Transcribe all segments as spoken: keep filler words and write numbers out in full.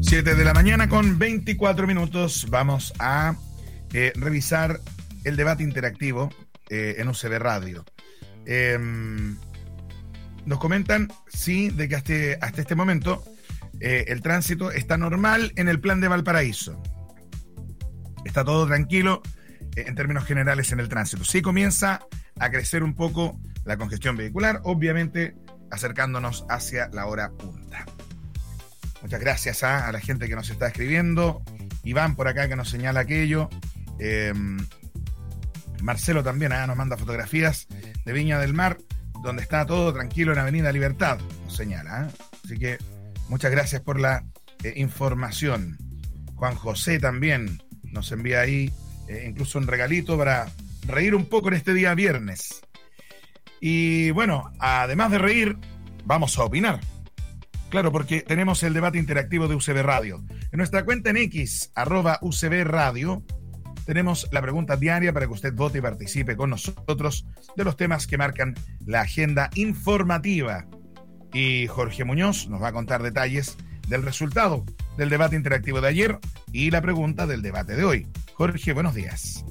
siete de la mañana con veinticuatro minutos. Vamos a eh, revisar el debate interactivo eh, en U C B Radio. Eh, nos comentan, sí, de que hasta, hasta este momento eh, el tránsito está normal en el plan de Valparaíso. Está todo tranquilo eh, en términos generales en el tránsito. Sí comienza a crecer un poco la congestión vehicular, obviamente acercándonos hacia la hora punta. Muchas gracias a, a la gente que nos está escribiendo. Iván por acá que nos señala aquello. Eh, Marcelo también ah, nos manda fotografías de Viña del Mar, donde está todo tranquilo en Avenida Libertad, nos señala. ¿eh? Así que muchas gracias por la eh, información. Juan José también nos envía ahí eh, incluso un regalito para reír un poco en este día viernes. Y bueno, además de reír, vamos a opinar. Claro, porque tenemos el debate interactivo de U C B Radio. En nuestra cuenta en X, arroba U C B Radio, tenemos la pregunta diaria para que usted vote y participe con nosotros de los temas que marcan la agenda informativa. Y Jorge Muñoz nos va a contar detalles del resultado del debate interactivo de ayer y la pregunta del debate de hoy. Jorge, buenos días.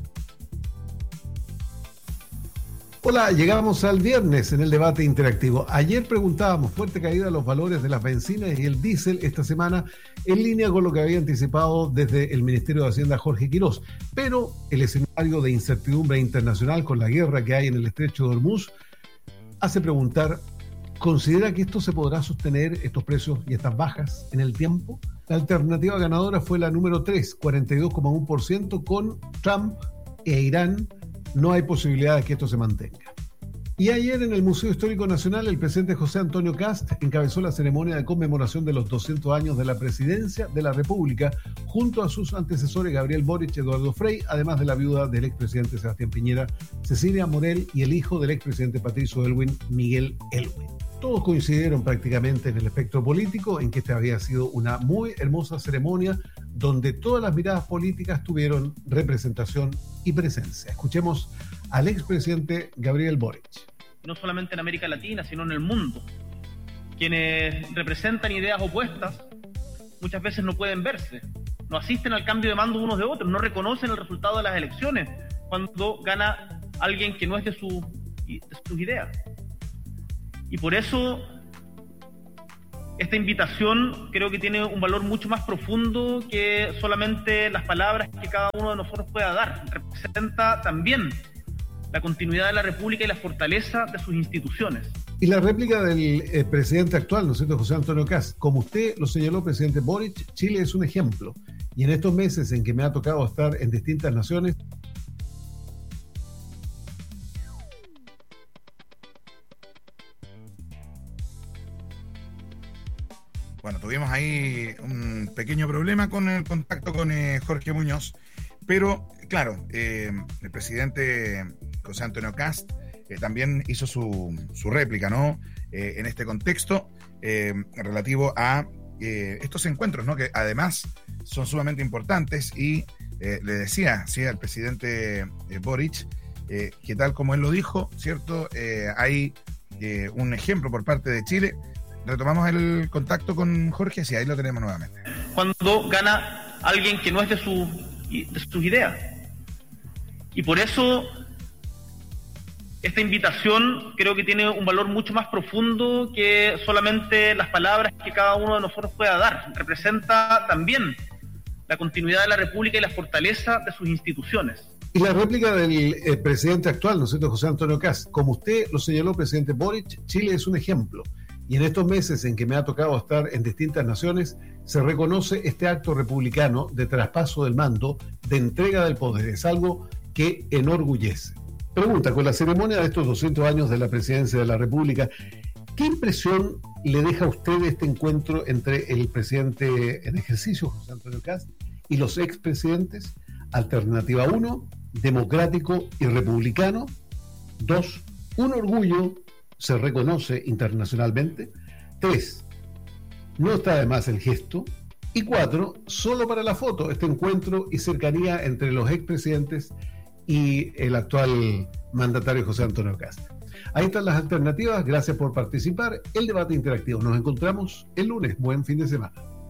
Hola, llegamos al viernes en el debate interactivo. Ayer preguntábamos fuerte caída de los valores de las bencinas y el diésel esta semana, en línea con lo que había anticipado desde el Ministerio de Hacienda Jorge Quirós. Pero el escenario de incertidumbre internacional con la guerra que hay en el estrecho de Hormuz hace preguntar, ¿considera que esto se podrá sostener, estos precios y estas bajas, en el tiempo? La alternativa ganadora fue la número tres, cuarenta y dos coma uno por ciento, con Trump e Irán. No hay posibilidad de que esto se mantenga. Y ayer en el Museo Histórico Nacional el presidente José Antonio Kast encabezó la ceremonia de conmemoración de los doscientos años de la presidencia de la República junto a sus antecesores Gabriel Boric y Eduardo Frei, además de la viuda del expresidente Sebastián Piñera, Cecilia Morel, y el hijo del expresidente Patricio Aylwin, Miguel Aylwin. Todos coincidieron prácticamente en el espectro político en que esta había sido una muy hermosa ceremonia donde todas las miradas políticas tuvieron representación y presencia. Escuchemos al expresidente Gabriel Boric. No solamente en América Latina, sino en el mundo. Quienes representan ideas opuestas muchas veces no pueden verse, no asisten al cambio de mando unos de otros, no reconocen el resultado de las elecciones cuando gana alguien que no es de, su, de sus ideas. Y por eso esta invitación creo que tiene un valor mucho más profundo que solamente las palabras que cada uno de nosotros pueda dar. Representa también la continuidad de la República y la fortaleza de sus instituciones. Y la réplica del eh, presidente actual, ¿no es cierto?, José Antonio Kast. Como usted lo señaló, presidente Boric, Chile es un ejemplo. Y en estos meses en que me ha tocado estar en distintas naciones, Bueno, tuvimos ahí un pequeño problema con el contacto con eh, Jorge Muñoz, pero claro, eh, el presidente José Antonio Kast eh, también hizo su, su réplica, ¿no? Eh, en este contexto eh, relativo a eh, estos encuentros, ¿no? Que además son sumamente importantes y eh, le decía, sí, al presidente eh, Boric, eh, que tal como él lo dijo, ¿cierto? Eh, hay eh, un ejemplo por parte de Chile. Retomamos el contacto con Jorge, sí, ahí lo tenemos nuevamente. Cuando gana alguien que no es de, su, de sus ideas. Y por eso esta invitación creo que tiene un valor mucho más profundo que solamente las palabras que cada uno de nosotros pueda dar. Representa también la continuidad de la República y la fortaleza de sus instituciones. Y la réplica del eh, presidente actual, ¿no es cierto?, José Antonio Kast. Como usted lo señaló, presidente Boric, Chile es un ejemplo. Y en estos meses en que me ha tocado estar en distintas naciones, se reconoce este acto republicano de traspaso del mando, de entrega del poder. Es algo que enorgullece. Pregunta, con la ceremonia de estos doscientos años de la presidencia de la República, ¿qué impresión le deja a usted este encuentro entre el presidente en ejercicio, José Antonio Kast, y los expresidentes? Alternativa uno, democrático y republicano. Dos, un orgullo, se reconoce internacionalmente. Tres, no está de más el gesto. Y cuatro, solo para la foto, este encuentro y cercanía entre los expresidentes y el actual mandatario José Antonio Kast. Ahí están las alternativas. Gracias por participar. El debate interactivo. Nos encontramos el lunes. Buen fin de semana.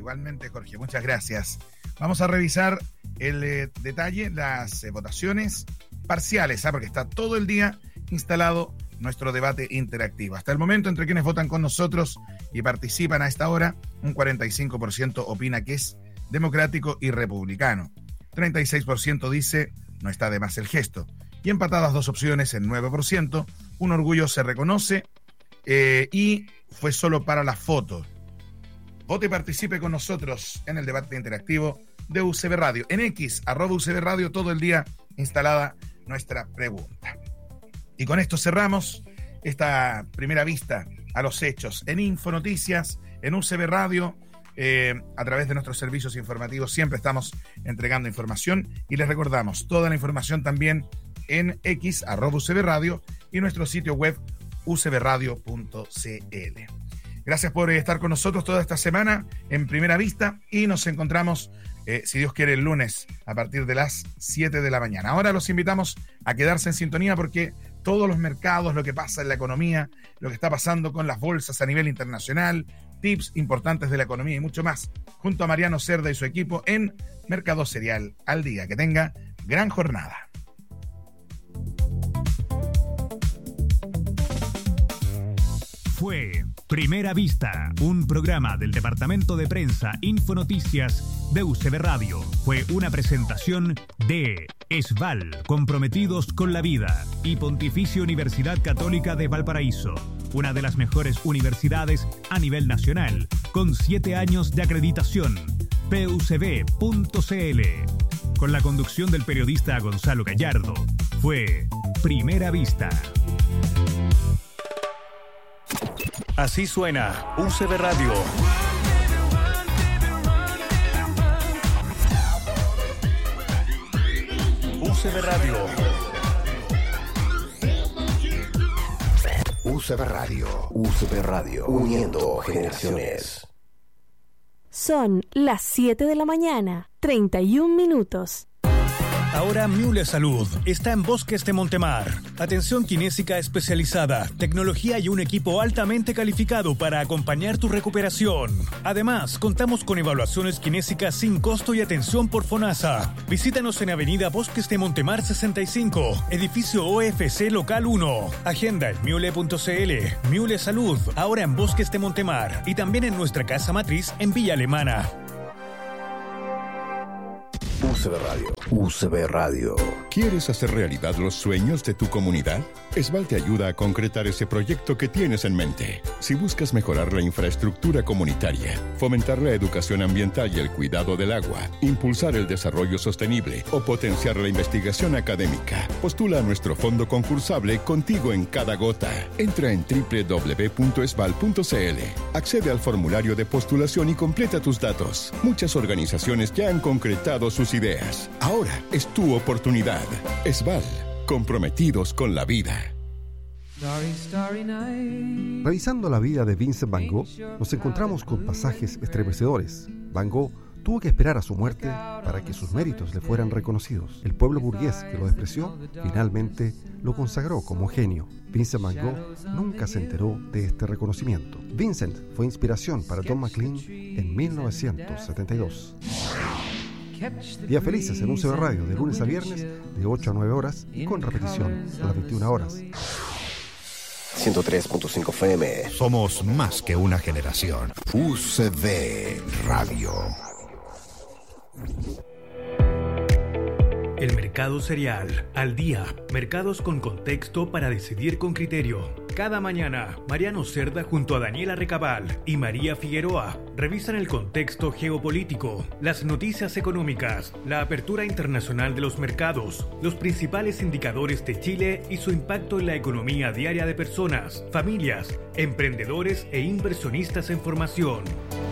Igualmente, Jorge, muchas gracias. Vamos a revisar el eh, detalle, las eh, votaciones parciales, ¿ah? Porque está todo el día instalado nuestro debate interactivo. Hasta el momento, entre quienes votan con nosotros y participan a esta hora, un cuarenta y cinco por ciento opina que es democrático y republicano. treinta y seis por ciento dice no está de más el gesto. Y empatadas dos opciones en nueve por ciento. Un orgullo se reconoce eh, y fue solo para la foto. Vote y participe con nosotros en el debate interactivo de U C B Radio. En X, arroba U C B Radio, todo el día instalada nuestra pregunta. Y con esto cerramos esta primera vista a los hechos en Infonoticias, en U C B Radio, eh, a través de nuestros servicios informativos. Siempre estamos entregando información y les recordamos toda la información también en X, arroba U C B Radio y nuestro sitio web u c b radio punto c l. Gracias por estar con nosotros toda esta semana en Primera Vista y nos encontramos, eh, si Dios quiere, el lunes a partir de las siete de la mañana. Ahora los invitamos a quedarse en sintonía porque todos los mercados, lo que pasa en la economía, lo que está pasando con las bolsas a nivel internacional, tips importantes de la economía y mucho más, junto a Mariano Cerda y su equipo en Mercado Serial al Día. Que tenga gran jornada. Fue Primera Vista, un programa del Departamento de Prensa Infonoticias de U C B Radio. Fue una presentación de ESVAL, comprometidos con la vida, y Pontificia Universidad Católica de Valparaíso, una de las mejores universidades a nivel nacional, con siete años de acreditación. P U C B punto c l. Con la conducción del periodista Gonzalo Gallardo. Fue Primera Vista. Así suena U C B Radio. U C B Radio. U C B Radio. U C B Radio. Uniendo generaciones. Son las siete de la mañana, treinta y un minutos. Ahora Miule Salud está en Bosques de Montemar. Atención kinésica especializada, tecnología y un equipo altamente calificado para acompañar tu recuperación. Además, contamos con evaluaciones kinésicas sin costo y atención por FONASA. Visítanos en Avenida Bosques de Montemar sesenta y cinco, edificio O F C Local uno. Agenda en miule punto c l. Miule Salud, ahora en Bosques de Montemar y también en nuestra casa matriz en Villa Alemana. U C B Radio. U C B Radio. ¿Quieres hacer realidad los sueños de tu comunidad? ESVAL te ayuda a concretar ese proyecto que tienes en mente. Si buscas mejorar la infraestructura comunitaria, fomentar la educación ambiental y el cuidado del agua, impulsar el desarrollo sostenible o potenciar la investigación académica, postula a nuestro fondo concursable Contigo en Cada Gota. Entra en doble u doble u doble u punto esval punto c l. Accede al formulario de postulación y completa tus datos. Muchas organizaciones ya han concretado sus ideas. Ahora es tu oportunidad. ESVAL, comprometidos con la vida. Revisando la vida de Vincent Van Gogh, nos encontramos con pasajes estremecedores. Van Gogh tuvo que esperar a su muerte para que sus méritos le fueran reconocidos. El pueblo burgués que lo despreció, finalmente lo consagró como genio. Vincent Van Gogh nunca se enteró de este reconocimiento. Vincent fue inspiración para Don McLean en mil novecientos setenta y dos. Días felices en U C B Radio, de lunes a viernes, de ocho a nueve horas y con repetición a las veintiuna horas. ciento tres punto cinco F M. Somos más que una generación. U C B Radio. El mercado cereal, al día, mercados con contexto para decidir con criterio. Cada mañana, Mariano Cerda junto a Daniela Recabal y María Figueroa revisan el contexto geopolítico, las noticias económicas, la apertura internacional de los mercados, los principales indicadores de Chile y su impacto en la economía diaria de personas, familias, emprendedores e inversionistas en formación.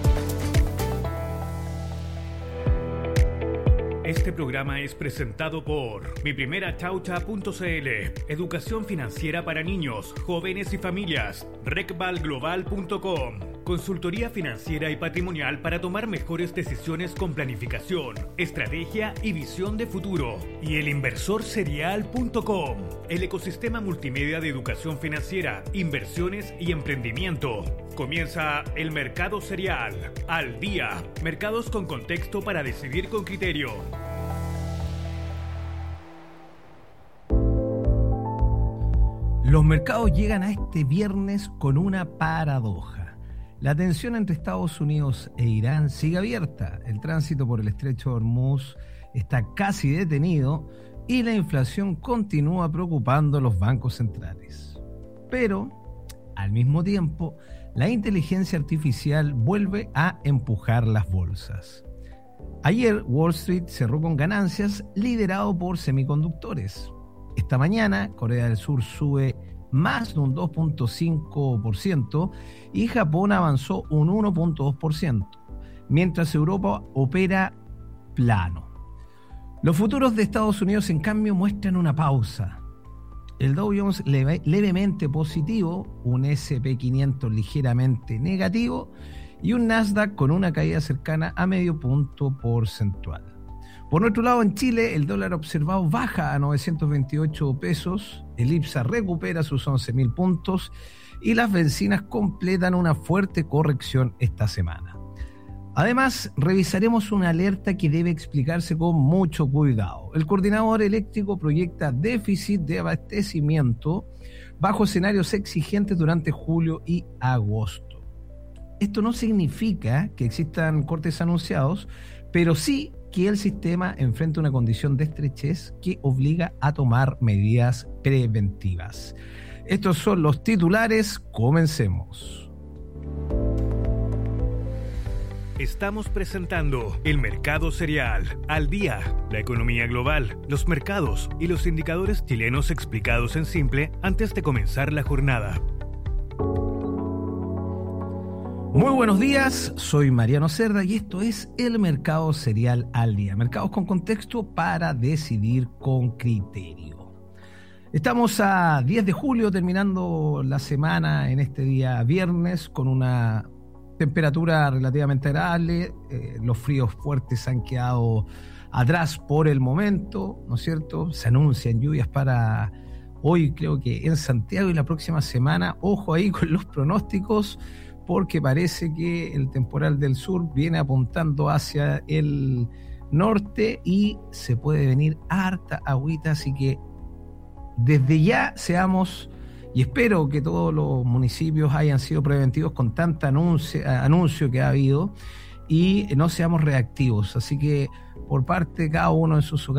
Este programa es presentado por mi primera chaucha punto c l, educación financiera para niños, jóvenes y familias, recval global punto com, consultoría financiera y patrimonial para tomar mejores decisiones con planificación, estrategia y visión de futuro. Y el inversor serial punto com, el ecosistema multimedia de educación financiera, inversiones y emprendimiento. Comienza el Mercado Serial, al día. Mercados con contexto para decidir con criterio. Los mercados llegan a este viernes con una paradoja. La tensión entre Estados Unidos e Irán sigue abierta. El tránsito por el estrecho de Hormuz está casi detenido y la inflación continúa preocupando a los bancos centrales. Pero, al mismo tiempo, la inteligencia artificial vuelve a empujar las bolsas. Ayer, Wall Street cerró con ganancias liderado por semiconductores. Esta mañana, Corea del Sur sube más de un dos punto cinco por ciento y Japón avanzó un uno punto dos por ciento, mientras Europa opera plano. Los futuros de Estados Unidos, en cambio, muestran una pausa. El Dow Jones leve, levemente positivo, un ese and pe quinientos ligeramente negativo y un Nasdaq con una caída cercana a medio punto porcentual. Por nuestro lado, en Chile, el dólar observado baja a novecientos veintiocho pesos, el IPSA recupera sus once mil puntos y las bencinas completan una fuerte corrección esta semana. Además, revisaremos una alerta que debe explicarse con mucho cuidado. El coordinador eléctrico proyecta déficit de abastecimiento bajo escenarios exigentes durante julio y agosto. Esto no significa que existan cortes anunciados, pero sí que el sistema enfrenta una condición de estrechez que obliga a tomar medidas preventivas. Estos son los titulares, comencemos. Estamos presentando el Mercado Serial, al día, la economía global, los mercados y los indicadores chilenos explicados en simple antes de comenzar la jornada. Muy buenos días, soy Mariano Cerda y esto es el Mercado Serial al día. Mercados con contexto para decidir con criterio. Estamos a diez de julio, terminando la semana en este día viernes con una temperatura relativamente agradable. Eh, los fríos fuertes han quedado atrás por el momento, ¿no es cierto? Se anuncian lluvias para hoy, creo que en Santiago y la próxima semana. Ojo ahí con los pronósticos, porque parece que el temporal del sur viene apuntando hacia el norte y se puede venir harta agüita, así que desde ya seamos, y espero que todos los municipios hayan sido preventivos con tanta anuncio, anuncio que ha habido y no seamos reactivos, así que por parte de cada uno en sus hogares,